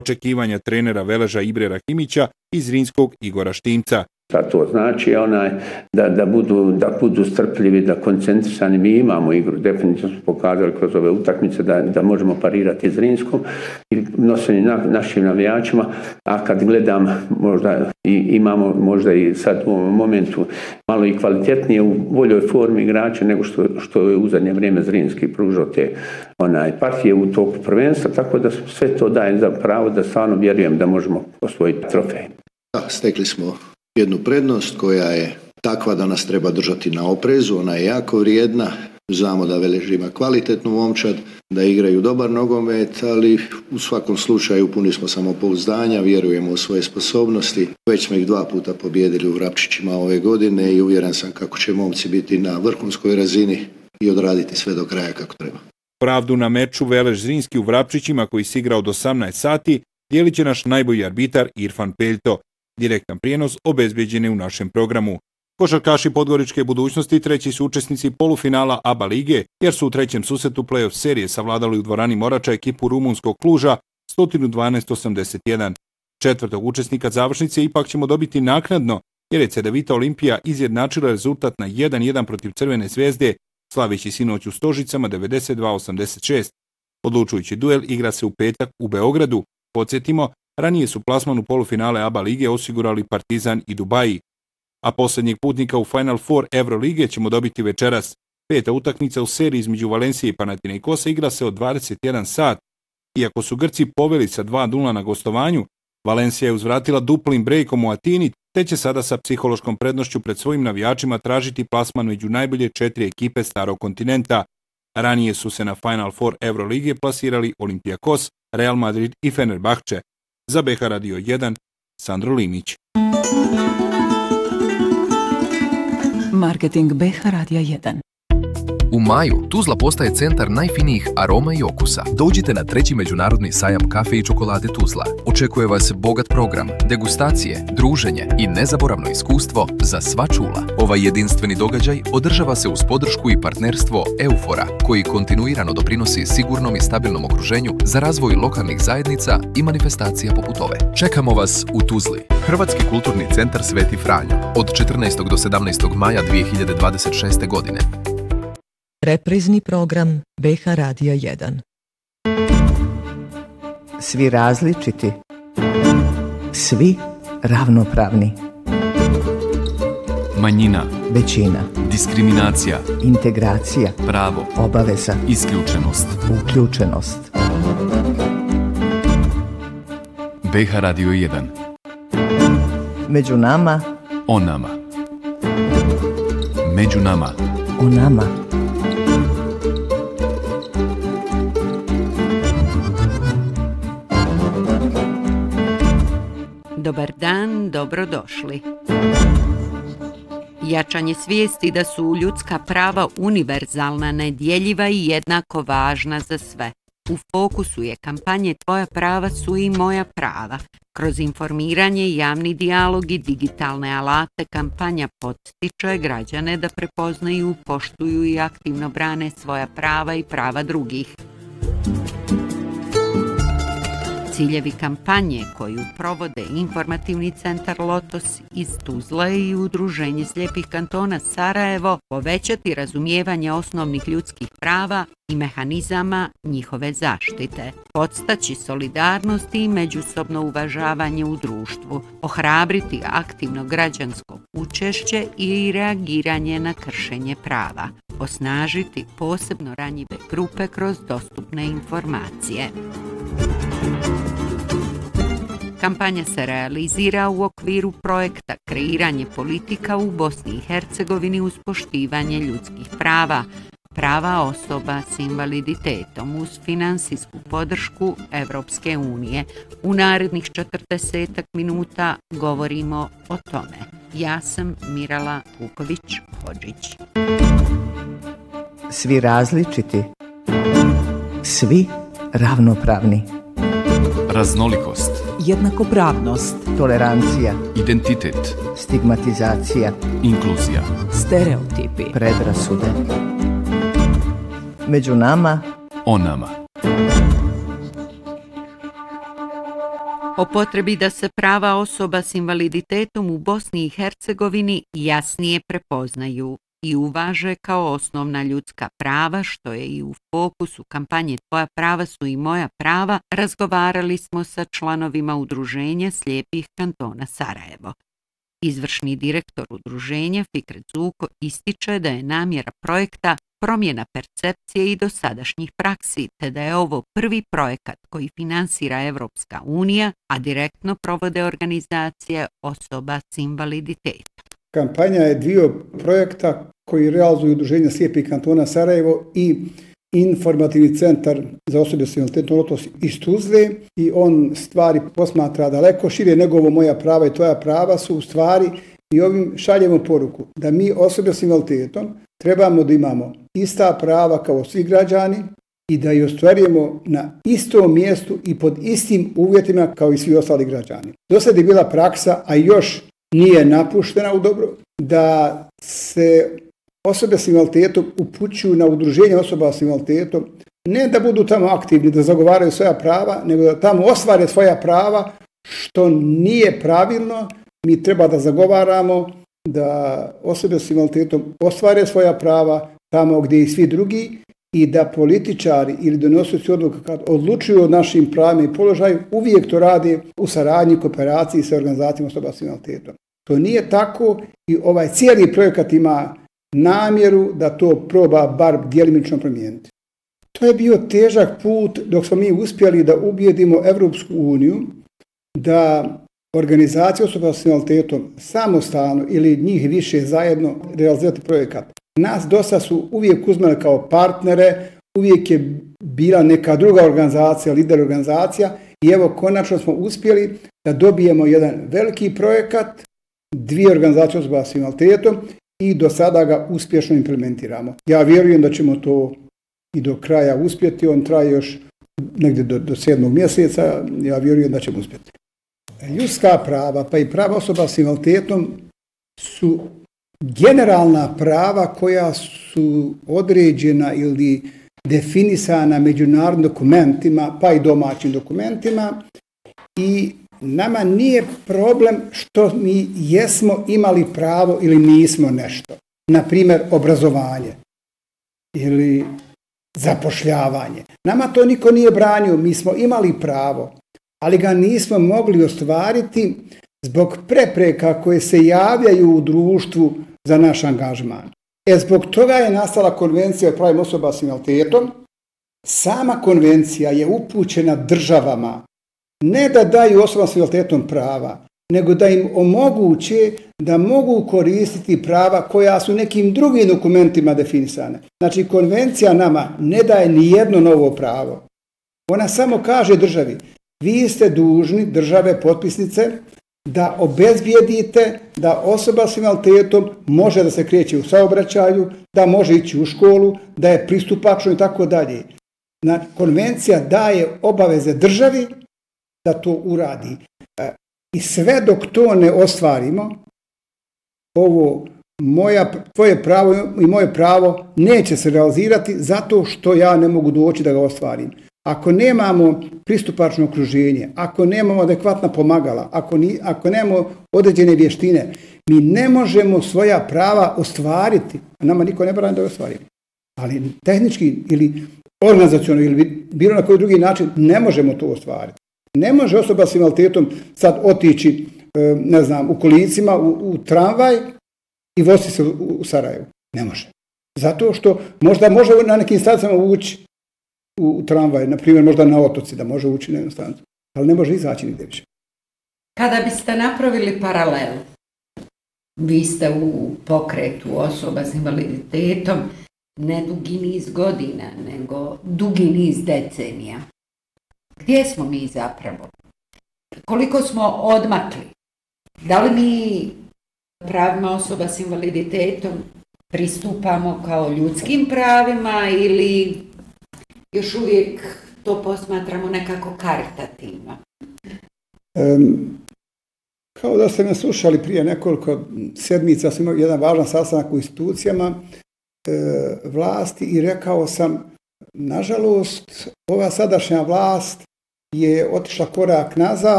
očekivanja trenera Veleža Ibre Rahimića i Zrinskog Igora Štimca. Šta to znači? Da budu strpljivi, da koncentrisani. Mi imamo igru, definitivno smo pokazali kroz ove utakmice da možemo parirati Zrinskom i nošenje našim navijačima, a kad gledam imamo možda i sad u ovom momentu malo i kvalitetnije u boljoj formi igrača nego što je u zadnje vrijeme Zrinski pružao te partije u toku prvenstva, tako da sve to daje za pravo da stvarno vjerujem da možemo osvojiti trofej. Stekli smo jednu prednost koja je takva da nas treba držati na oprezu, ona je jako vrijedna, znamo da Velež ima kvalitetnu momčad, da igraju dobar nogomet, ali u svakom slučaju puni smo samopouzdanja, vjerujemo u svoje sposobnosti, već smo ih 2 puta pobijedili u Vrapčićima ove godine i uvjeren sam kako će momci biti na vrhunskoj razini i odraditi sve do kraja kako treba. Pravdu na meču Velež Zrinski u Vrapčićima koji se igra od 18 sati dijelit će naš najbolji arbitar Irfan Peljto. Direktan prijenos obezbeđen je u našem programu. Košarkaši Podgoričke budućnosti treći su učesnici polufinala ABA lige, jer su u trećem susretu play-off serije savladali u dvorani Morača ekipu rumunskog Kluža 112-81. Četvrtog učesnika završnice ipak ćemo dobiti naknadno, jer je Cedevita Olimpija izjednačila rezultat na 1-1 protiv Crvene zvezde, slaveći sinoć u Stožicama 92-86. Odlučujući duel igra se u petak u Beogradu. Podsjetimo, ranije su plasman u polufinale ABA lige osigurali Partizan i Dubaji. A posljednjeg putnika u Final Four Evrolige ćemo dobiti večeras. 5. utakmica u seriji između Valencije i Panathinaikosa igra se od 21 sat. Iako su Grci poveli sa 2-0 na gostovanju, Valencija je uzvratila duplim brejkom u Atini, te će sada sa psihološkom prednošću pred svojim navijačima tražiti plasman među najbolje 4 ekipe starog kontinenta. Ranije su se na Final Four Evrolige plasirali Olympiakos, Real Madrid i Fenerbahče. Za BH Radio 1, Sandro Linić. Marketing BH Radija 1. U maju Tuzla postaje centar najfinijih aroma i okusa. Dođite na 3. međunarodni sajam kafe i čokolade Tuzla. Očekuje vas bogat program, degustacije, druženje i nezaboravno iskustvo za sva čula. Ovaj jedinstveni događaj održava se uz podršku i partnerstvo Eufora, koji kontinuirano doprinosi sigurnom i stabilnom okruženju za razvoj lokalnih zajednica i manifestacija poput ove. Čekamo vas u Tuzli. Hrvatski kulturni centar Sveti Franjo od 14. do 17. maja 2026. godine. Reprizni program BH Radija 1. Svi različiti, svi ravnopravni. Manjina, većina, diskriminacija, integracija, pravo, obaveza, isključenost, uključenost. BH Radio 1. Među nama, o nama. Među nama, o nama. Dobar dan, dobrodošli. Jačanje svijesti da su ljudska prava univerzalna, nedjeljiva i jednako važna za sve. U fokusu je kampanje Tvoja prava su i moja prava. Kroz informiranje, javni dijalog i digitalne alate kampanja potiče građane da prepoznaju, poštuju i aktivno brane svoja prava i prava drugih. Ciljevi kampanje koju provode Informativni centar Lotos iz Tuzle i Udruženje slijepih kantona Sarajevo povećati razumijevanje osnovnih ljudskih prava i mehanizama njihove zaštite, podstaći solidarnost i međusobno uvažavanje u društvu, ohrabriti aktivno građansko učešće i reagiranje na kršenje prava, osnažiti posebno ranjive grupe kroz dostupne informacije. Kampanja se realizira u okviru projekta Kreiranje politika u Bosni i Hercegovini uz poštivanje ljudskih prava, prava osoba s invaliditetom uz finansijsku podršku Evropske unije. U narednih 40 minuta govorimo o tome. Ja sam Mirala Vuković-Hodžić. Svi različiti, svi ravnopravni. Raznolikost, jednakopravnost, tolerancija, identitet, stigmatizacija, inkluzija, stereotipi, predrasude. Među nama, o nama. o potrebi da se prava osoba s invaliditetom u Bosni i Hercegovini jasnije prepoznaju i uvaže kao osnovna ljudska prava, što je i u fokusu kampanje Tvoja prava su i moja prava, razgovarali smo sa članovima Udruženja slijepih kantona Sarajevo. Izvršni direktor udruženja Fikret Zuko ističe da je namjera projekta promjena percepcije i dosadašnjih praksi, te da je ovo prvi projekat koji finansira Evropska unija, a direktno provode organizacije osoba s invaliditetom. Kampanja je dio projekta koji realizuju Udruženja slijepih kantona Sarajevo i informativni centar za osobe s invaliditetom Lotos iz Tuzle, i on stvari posmatra daleko šire nego ovo moja prava i tvoja prava su u stvari, i ovim šaljemo poruku da mi osobe s invaliditetom trebamo da imamo ista prava kao svi građani i da ih ostvarujemo na istom mjestu i pod istim uvjetima kao i svi ostali građani. Do sad je bila praksa, a još nije napuštena u dobro, da se osobe s invaliditetom upućuju na udruženje osoba s invaliditetom, ne da budu tamo aktivni, da zagovaraju svoja prava, nego da tamo ostvare svoja prava, što nije pravilno. Mi treba da zagovaramo da osobe s invaliditetom ostvare svoja prava tamo gdje i svi drugi, i da političari ili donosioci odluka kad odlučuju o našim pravima i položaju uvijek to rade u saradnji, kooperaciji sa organizacijama osoba s invaliditetom. To nije tako i ovaj cijeli projekat ima namjeru da to proba bar djelimično promijeniti. To je bio težak put dok smo mi uspjeli da ubijedimo Evropsku uniju da organizacije osoba s invaliditetom samostalno ili njih više zajedno realizirati projekat. Nas dosta su uvijek uzmali kao partnere, uvijek je bila neka druga organizacija, lider organizacija, i evo konačno smo uspjeli da dobijemo jedan veliki projekat, 2 organizacije osoba s invaliditetom, i do sada ga uspješno implementiramo. Ja vjerujem da ćemo to i do kraja uspjeti, on traje još negdje do 7. mjeseca, ja vjerujem da ćemo uspjeti. Ljudska prava, pa i prava osoba s invaliditetom su generalna prava koja su određena ili definisana međunarodnim dokumentima, pa i domaćim dokumentima, i nama nije problem što mi jesmo imali pravo ili nismo nešto. Na primjer, obrazovanje ili zapošljavanje. Nama to niko nije branio, mi smo imali pravo, ali ga nismo mogli ostvariti zbog prepreka koje se javljaju u društvu za naš angažman. Zbog toga je nastala konvencija o pravima osoba s invaliditetom. Sama konvencija je upućena državama ne da daju osobama s invaliditetom prava, nego da im omoguće da mogu koristiti prava koja su nekim drugim dokumentima definisane. Znači, konvencija nama ne daje ni jedno novo pravo. Ona samo kaže državi, vi ste dužni, države potpisnice, da obezbijedite da osoba s invaliditetom može da se kreće u saobraćaju, da može ići u školu, da je pristupačno i tako dalje. Konvencija daje obaveze državi da to uradi. I sve dok to ne ostvarimo, ovo tvoje pravo i moje pravo neće se realizirati zato što ja ne mogu doći da ga ostvarim. Ako nemamo pristupačno okruženje, ako nemamo adekvatna pomagala, ako nemamo određene vještine, mi ne možemo svoja prava ostvariti. Nama niko ne brani da ostvarimo. Ali tehnički ili organizacionalno ili bilo na koji drugi način ne možemo to ostvariti. Ne može osoba s invaliditetom sad otići, ne znam, u kolicima, u tramvaj i voziti se u Sarajevu. Ne može. Zato što možda može na nekim stanicama ući u tramvaj, na primjer možda na otoci, da može ući na jednu stanicu, ali ne može izaći nigdje više. Kada biste napravili paralelu, vi ste u pokretu osoba s invaliditetom ne dugi niz godina, nego dugi niz decenija. Gdje smo mi zapravo? Koliko smo odmakli? Da li mi pravima osoba s invaliditetom pristupamo kao ljudskim pravima ili još uvijek to posmatramo nekako karitativno? Kao da ste me slušali prije nekoliko sedmica, sam imao jedan važan sastanak u institucijama vlasti i rekao sam, nažalost, ova sadašnja vlast je otišla korak nazad